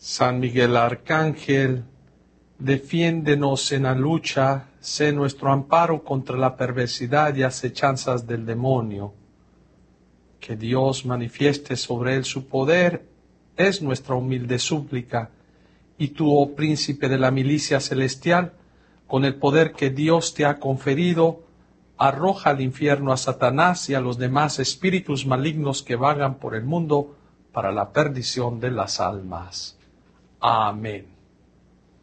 San Miguel Arcángel, defiéndenos en la lucha, sé nuestro amparo contra la perversidad y acechanzas del demonio. Que Dios manifieste sobre él su poder es nuestra humilde súplica, y tú, oh príncipe de la milicia celestial, con el poder que Dios te ha conferido, arroja al infierno a Satanás y a los demás espíritus malignos que vagan por el mundo para la perdición de las almas. Amén.